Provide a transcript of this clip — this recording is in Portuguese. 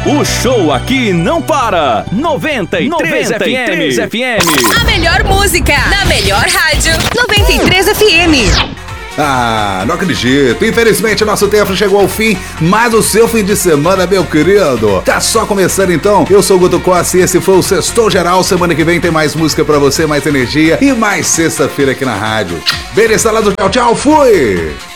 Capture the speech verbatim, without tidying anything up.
O show aqui não para. noventa e três F M. A melhor música na melhor rádio. noventa e três F M. Ah, não acredito. Infelizmente, nosso tempo chegou ao fim, mas o seu fim de semana, meu querido, tá só começando então. Eu sou o Guto Costa e esse foi o Sextou Geral. Semana que vem tem mais música pra você, mais energia e mais sexta-feira aqui na rádio. Beleza, lá do tchau, tchau, fui!